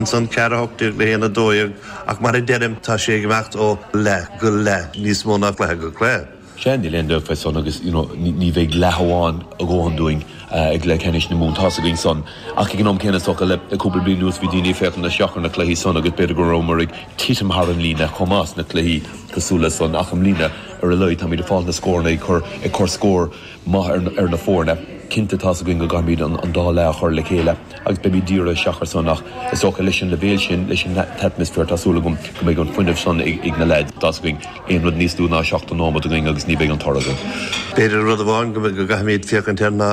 Son cearthachtaí le héana dóigh ach mar I deireadh tá sé gheacht ó go le níos mó nach le go clé. Shandy Lendo for son agus ní bheith leháin a ggóhan doing ag le cenis na mún tása going son ach gnom cena socha le a cúpla blian nuas bhí daoine fechan na seachar na cluí son agus beidir go rómar ag títam thar an lína chomás na cluí cosúla son ach an lína ar a leid tá mí de fáil na scórna ag chur scór ar na fórna cinnta tása going go garbíd an dá le a chur le chéile agus be mí díra seachar son ach is socha leis an levéil sin leis an atmosfér tásúla gom go méid an fuineh son ag na leid tása going éon rud níos dú ná seachta nómad a going agus ní beag an targa. Beidir rud a bháin go gaithméid fiach an terna